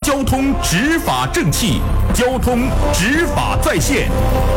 交通执法正气，交通执法在线。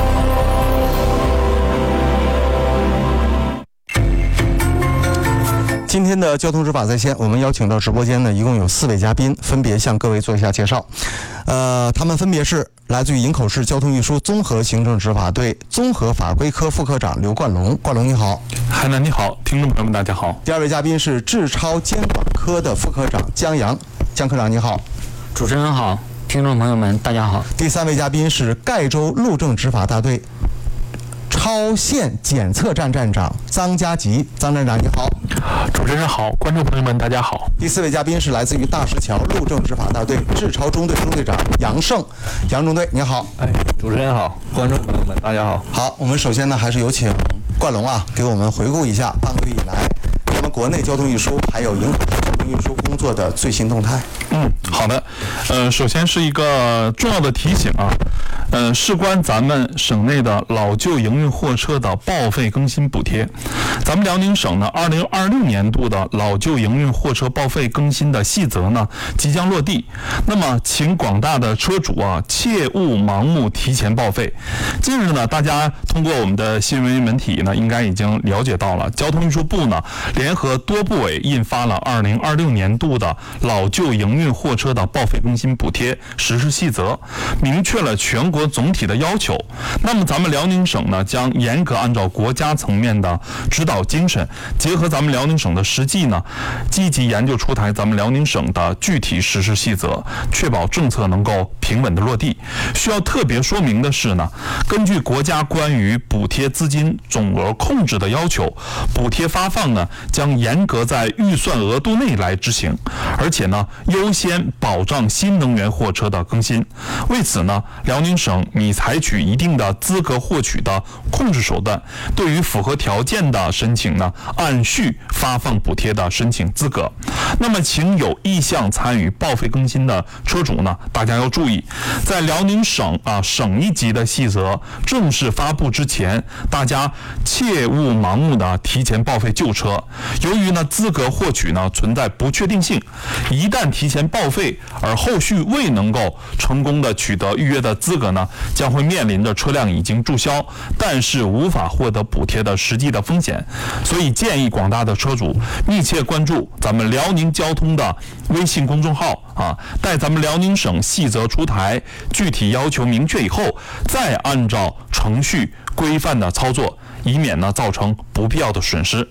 今天的交通执法在线，我们邀请到直播间呢，一共有4位嘉宾，分别向各位做一下介绍。他们分别是来自于营口市交通运输综合行政执法队综合法规科副科长刘冠龙，冠龙你好。 海南你好，听众朋友们大家好。 第2位嘉宾是质超监管科的副科长江阳，江科长你好。 主持人好，听众朋友们大家好。 第3位嘉宾是盖州路政执法大队超限检测站站长张家吉，张站长你好。 主持人好，观众朋友们大家好。 第4位嘉宾是来自于大石桥路政执法大队质超中队中队长杨胜，杨中队你好。 主持人好，观众朋友们大家好。 好，我们首先呢还是有请冠龙给我们回顾一下半个月以来咱们国内交通运输还有营口市交通运输工作的最新动态。 好的。首先是一个重要的提醒事关咱们省内的老旧营运货车的报废更新补贴。咱们辽宁省呢2026年度的老旧营运货车报废更新的细则呢即将落地，那么请广大的车主切勿盲目提前报废。近日呢，大家通过我们的新闻媒体呢应该已经了解到了，交通运输部呢联合多部委印发了2026年度的老旧营运货车的报废更新补贴实施细则，明确了全国总体的要求。那么咱们辽宁省呢将严格按照国家层面的指导精神，结合咱们辽宁省的实际呢，积极研究出台咱们辽宁省的具体实施细则，确保政策能够平稳的落地。需要特别说明的是呢，根据国家关于补贴资金总额控制的要求，补贴发放呢将严格在预算额度内来执行，而且呢优先保障新能源货车的更新。为此呢，辽宁省拟采取一定的资格获取的控制手段，对于符合条件的申请呢，按序发放补贴的申请资格。那么，请有意向参与报废更新的车主呢，大家要注意，在辽宁省省一级的细则正式发布之前，大家切勿盲目的提前报废旧车。由于呢资格获取呢存在不确定性，一旦提前报废而后续未能够成功的取得预约的资格呢，将会面临着车辆已经注销，但是无法获得补贴的实际的风险。所以建议广大的车主密切关注咱们辽宁交通的微信公众号待咱们辽宁省细则出台，具体要求明确以后，再按照程序规范的操作，以免呢造成不必要的损失。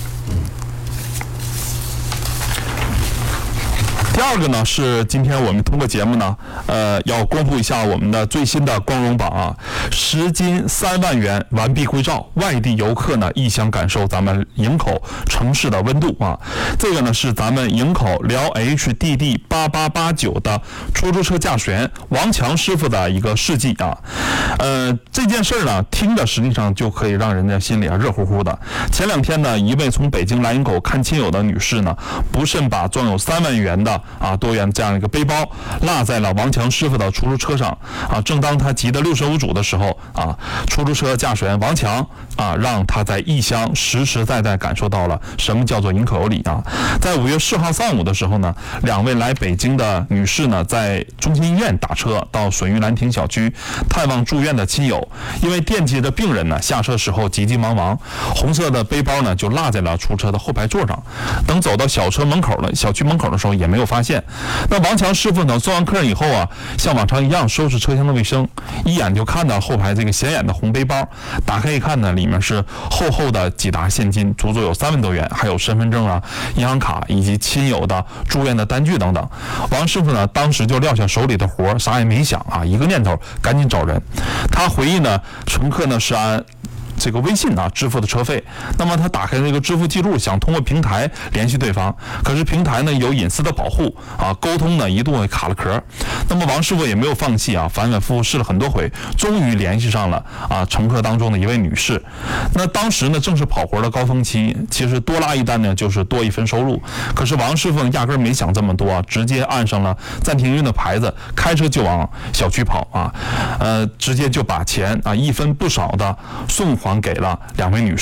第2个呢是今天我们通过节目呢，要公布一下我们的最新的光荣榜10金3万元完璧归赵，外地游客呢异乡感受咱们营口城市的温度这个呢是咱们营口辽 HDD 8889的出租车驾驶员王强师傅的一个事迹这件事呢听着实际上就可以让人家心里热乎乎的。前2天呢，一位从北京来营口看亲友的女士呢，不慎把装有3万元的多元这样一个背包落在了王强师傅的出租车上正当他急得六神无主的时候出租车驾驶员王强让他在异乡实实在在感受到了什么叫做营口有礼在5月4号上午的时候呢，2位来北京的女士呢，在中心医院打车到笋玉兰亭小区探望住院的亲友，因为惦记着病人呢，下车时候急急忙忙，红色的背包呢就落在了出车的后排座上。等走到小区门口的时候也没有发现。那王强师傅呢，送完客人以后像往常一样收拾车厢的卫生，一眼就看到后排这个显眼的红背包，打开一看呢，里面是厚厚的几沓现金，足足有3万多元，还有身份证银行卡以及亲友的住院的单据等等。王师傅呢，当时就撂下手里的活，啥也没想一个念头，赶紧找人。他回忆呢，乘客呢是按这个微信支付的车费。那么他打开这个支付记录，想通过平台联系对方，可是平台呢有隐私的保护沟通呢一度卡了壳。那么王师傅也没有放弃反反复复试了很多回，终于联系上了乘客当中的一位女士。那当时呢正是跑活的高峰期，其实多拉一单呢就是多一分收入。可是王师傅压根没想这么多直接按上了暂停运的牌子，开车就往小区跑直接就把钱一分不少的送还给了2位女士。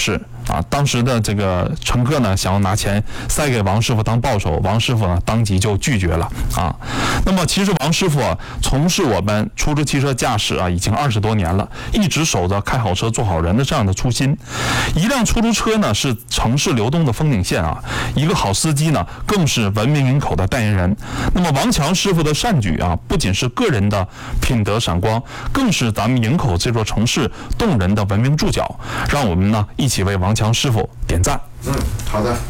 啊，当时的这个乘客呢想要拿钱塞给王师傅当报酬，王师傅呢当即就拒绝了啊。那么其实王师傅从事我们出租汽车驾驶已经20多年了，一直守着开好车做好人的这样的初心。一辆出租车呢是城市流动的风景线一个好司机呢更是文明营口的代言人。那么王强师傅的善举不仅是个人的品德闪光，更是咱们营口这座城市动人的文明注脚。让我们呢一起为王强师傅点赞。 好的。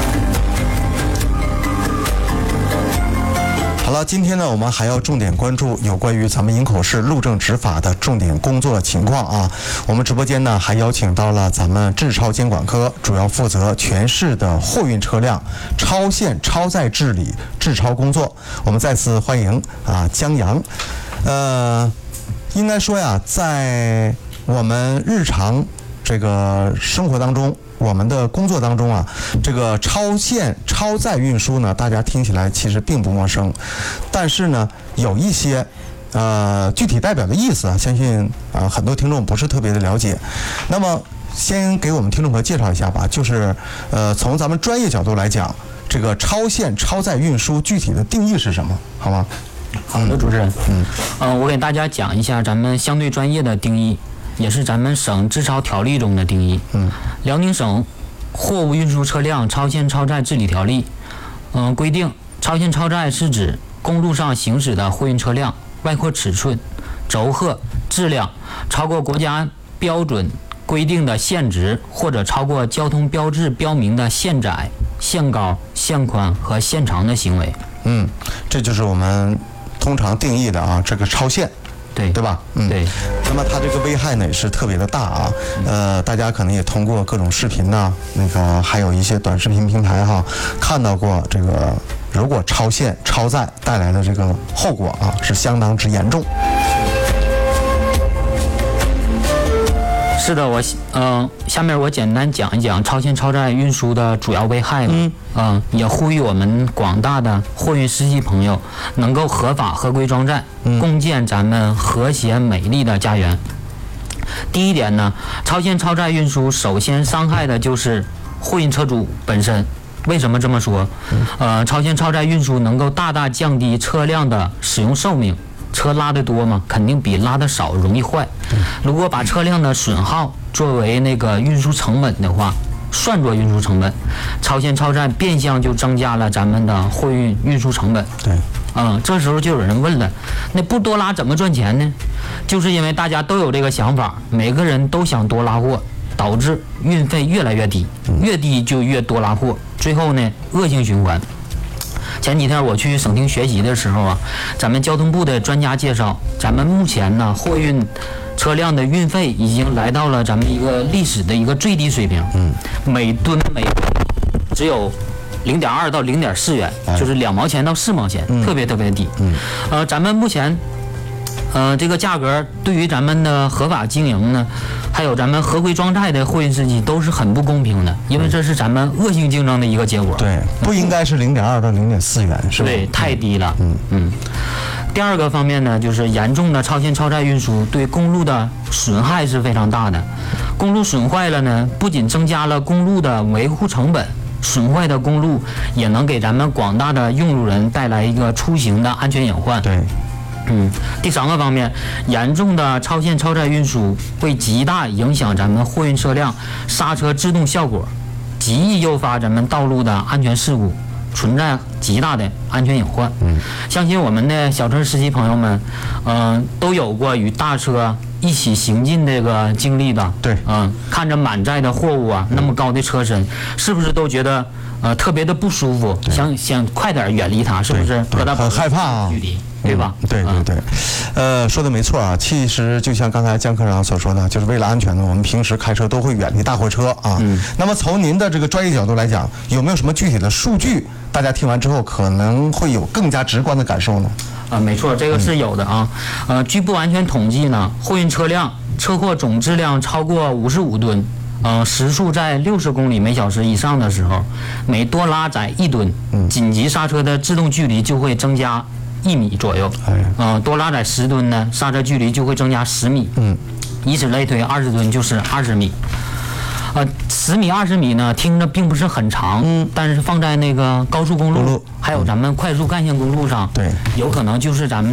好了，今天呢，我们还要重点关注有关于咱们营口市路政执法的重点工作情况我们直播间呢还邀请到了咱们治超监管科主要负责全市的货运车辆超限超载治理治超工作。我们再次欢迎江阳。应该说在我们日常这个生活当中，我们的工作当中这个超限超载运输呢，大家听起来其实并不陌生，但是呢，有一些具体代表的意思相信很多听众不是特别的了解。那么，先给我们听众朋友介绍一下吧，就是从咱们专业角度来讲，这个超限超载运输具体的定义是什么？好吗？ 好的，主持人。我给大家讲一下咱们相对专业的定义。也是咱们省治超条例中的定义。辽宁省货物运输车辆超限超载治理条例，规定超限超载是指公路上行驶的货运车辆外扩尺寸、轴荷、质量超过国家标准规定的限值，或者超过交通标志标明的限窄、限高、限宽和限长的行为。 这就是我们通常定义的这个超限。对吧？ 对。 那么它这个危害呢也是特别的大大家可能也通过各种视频还有一些短视频平台看到过这个，如果超限超载带来的这个后果是相当之严重。 是的，下面我简单讲一讲超限超载运输的主要危害也呼吁我们广大的货运司机朋友能够合法合规装载，共建咱们和谐美丽的家园。第一点呢，超限超载运输首先伤害的就是货运车主本身。为什么这么说？超限超载运输能够大大降低车辆的使用寿命。车拉得多嘛，肯定比拉得少容易坏。如果把车辆的损耗作为那个运输成本的话，算作运输成本，超限超载变相就增加了咱们的货运运输成本。 对， 这时候就有人问了，那不多拉怎么赚钱呢？就是因为大家都有这个想法，每个人都想多拉货，导致运费越来越低，越低就越多拉货，最后呢恶性循环。前几天我去省厅学习的时候咱们交通部的专家介绍，咱们目前呢货运车辆的运费已经来到了咱们一个历史的一个最低水平，每吨只有0.2到0.4元，就是2毛钱到4毛钱，特别特别低。咱们目前这个价格对于咱们的合法经营呢，还有咱们合规装载的货运司机都是很不公平的，因为这是咱们恶性竞争的一个结果。 对，不应该是0.2到0.4元，是吧？ 对，太低了。第二个方面呢，就是严重的超限超载运输对公路的损害是非常大的。公路损坏了呢，不仅增加了公路的维护成本，损坏的公路也能给咱们广大的用路人带来一个出行的安全隐患。 对。 第三个方面，严重的超限超载运输会极大影响咱们货运车辆刹车制动效果，极易诱发咱们道路的安全事故，存在极大的安全隐患。相信我们的小车司机朋友们，都有过与大车一起行进这个经历的。 对， 看着满载的货物那么高的车身，是不是都觉得特别的不舒服，想快点远离它，是不是？ 很害怕距离。对吧？ 对，说的没错其实就像刚才江科长所说的，就是为了安全呢，我们平时开车都会远离大货车那么从您的这个专业角度来讲，有没有什么具体的数据，大家听完之后可能会有更加直观的感受呢？ 没错，这个是有的据不完全统计呢，货运车辆车祸总质量超过55吨。时速在60公里每小时以上的时候，每多拉载1吨，紧急刹车的制动距离就会增加1米左右。多拉载10吨呢，刹车距离就会增加10米。以此类推，20吨就是20米。 10米、20米呢，听着并不是很长，但是放在那个高速公路，还有咱们快速干线公路上， 对， 有可能就是咱们